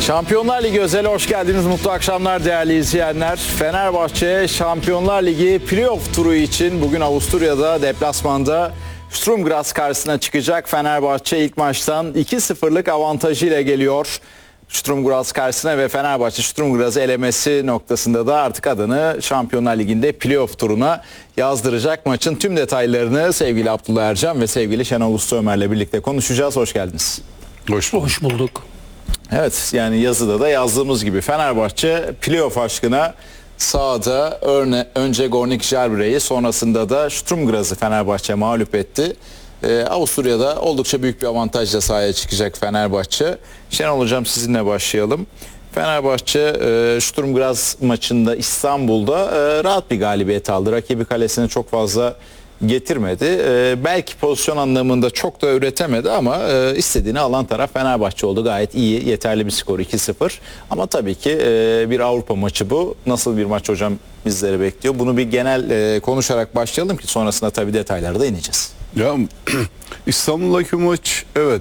Şampiyonlar Ligi özele hoş geldiniz. Mutlu akşamlar değerli izleyenler. Fenerbahçe Şampiyonlar Ligi playoff turu için bugün Avusturya'da deplasmanda Sturm Graz karşısına çıkacak. Fenerbahçe ilk maçtan 2-0'lık avantajıyla geliyor Sturm Graz karşısına ve Fenerbahçe Sturm Graz'ı elemesi noktasında da artık adını Şampiyonlar Ligi'nde playoff turuna yazdıracak. Maçın tüm detaylarını sevgili Abdullah Ercan ve sevgili Şenol Usta Ömer'le birlikte konuşacağız. Hoş geldiniz. Hoş bulduk. Evet, yani yazıda da yazdığımız gibi Fenerbahçe playoff aşkına sahada önce Gornik Žalgiris'i sonrasında da Sturm Graz'ı Fenerbahçe mağlup etti. Avusturya'da oldukça büyük bir avantajla sahaya çıkacak Fenerbahçe. Şenol Hocam sizinle başlayalım. Fenerbahçe Sturm Graz maçında İstanbul'da rahat bir galibiyet aldı. Rakibi kalesine çok fazla getirmedi. Belki pozisyon anlamında çok da üretemedi ama istediğini alan taraf Fenerbahçe oldu. Gayet iyi, yeterli bir skor 2-0. Ama tabii ki bir Avrupa maçı bu. Nasıl bir maç hocam bizleri bekliyor? Bunu bir genel konuşarak başlayalım ki sonrasında tabii detaylara da ineceğiz. Ya İstanbul'daki maç evet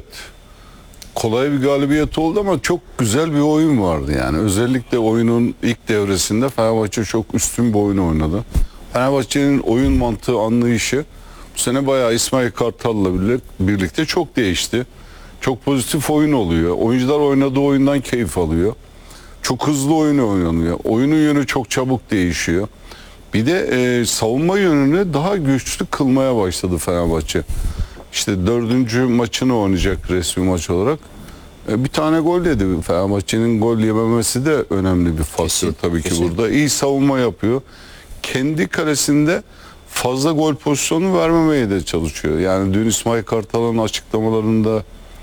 kolay bir galibiyet oldu ama çok güzel bir oyun vardı yani. Özellikle oyunun ilk devresinde Fenerbahçe çok üstün bir oyun oynadı. Fenerbahçe'nin oyun mantığı anlayışı bu sene bayağı İsmail Kartal'la birlikte çok değişti. Çok pozitif oyun oluyor. Oyuncular oynadığı oyundan keyif alıyor. Çok hızlı oyun oynanıyor. Oyunun yönü çok çabuk değişiyor. Bir de savunma yönünü daha güçlü kılmaya başladı Fenerbahçe. İşte 4. maçını oynayacak resmi maç olarak. Bir tane gol yedi. Fenerbahçe'nin gol yememesi de önemli bir faktör tabii ki burada. İyi savunma yapıyor. Kendi kalesinde fazla gol pozisyonu vermemeye de çalışıyor. Yani dün İsmail Kartal'ın açıklamalarında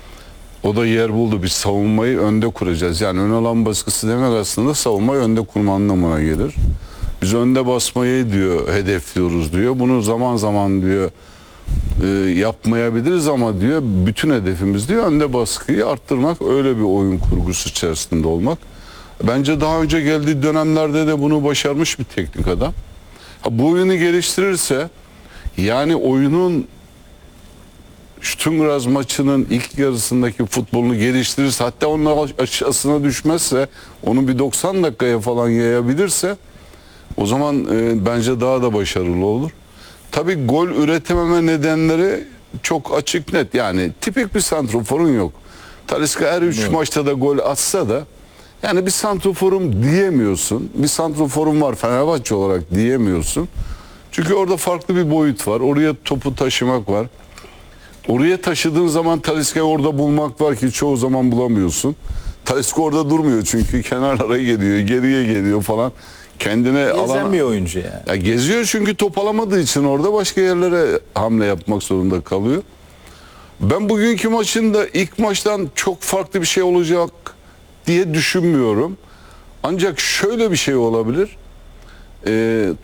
o da yer buldu. Biz savunmayı önde kuracağız. Yani ön alan baskısı demek aslında savunmayı önde kurma anlamına gelir. Biz önde basmayı diyor hedefliyoruz diyor. Bunu zaman zaman diyor yapmayabiliriz ama diyor bütün hedefimiz diyor önde baskıyı arttırmak, öyle bir oyun kurgusu içerisinde olmak. Bence daha önce geldiği dönemlerde de bunu başarmış bir teknik adam. Bu oyunu geliştirirse yani oyunun Sturm Graz maçının ilk yarısındaki futbolunu geliştirirse, hatta onun aşağısına düşmezse, onu bir 90 dakikaya falan yayabilirse o zaman bence daha da başarılı olur. Tabii gol üretememe nedenleri çok açık net. Yani tipik bir santroforun yok. Talisca her 3 maçta da gol atsa da yani bir santroforum diyemiyorsun. Bir santroforum var Fenerbahçe olarak diyemiyorsun. Çünkü orada farklı bir boyut var. Oraya topu taşımak var. Oraya taşıdığın zaman Talisca'yı orada bulmak var ki çoğu zaman bulamıyorsun. Talisca orada durmuyor çünkü kenarlara geliyor, geriye geliyor falan. Kendine Gezen bir oyuncu yani. Ya geziyor çünkü top alamadığı için orada başka yerlere hamle yapmak zorunda kalıyor. Ben bugünkü maçın da ilk maçtan çok farklı bir şey olacak diye düşünmüyorum. Ancak şöyle bir şey olabilir.